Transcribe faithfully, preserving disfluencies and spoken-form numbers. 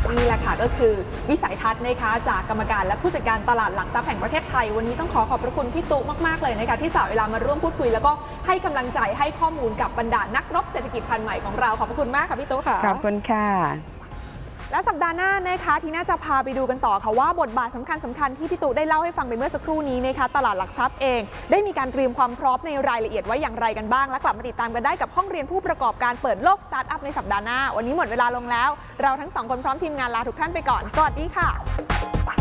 นี่แหละค่ะก็คือวิสัยทัศน์นะคะจากกรรมการและผู้จัดการตลาดหลักทรัพย์แห่งประเทศไทยวันนี้ต้องขอขอบพระคุณพี่ตุ๊มากๆเลยนะคะที่สละเวลามาร่วมพูดคุยแล้วก็ให้กำลังใจให้ข้อมูลกับบรรดานักรบเศรษฐกิจพันธุ์ใหม่ของเราขอบพระคุณมากค่ะพี่ตุ๊ค่ะขอบคุณค่ะและสัปดาห์หน้านะคะที่น่าจะพาไปดูกันต่อค่ะว่าบทบาทสำคัญสำคัญที่พี่ตุ๊ได้เล่าให้ฟังไปเมื่อสักครู่นี้นะคะตลาดหลักทรัพย์เองได้มีการเตรียมความพร้อมในรายละเอียดไว้อย่างไรกันบ้างและกลับมาติดตามกันได้กับห้องเรียนผู้ประกอบการเปิดโลกสตาร์ทอัพในสัปดาห์หน้าวันนี้หมดเวลาลงแล้วเราทั้งสองคนพร้อมทีมงานลาทุกท่านไปก่อนสวัสดีค่ะ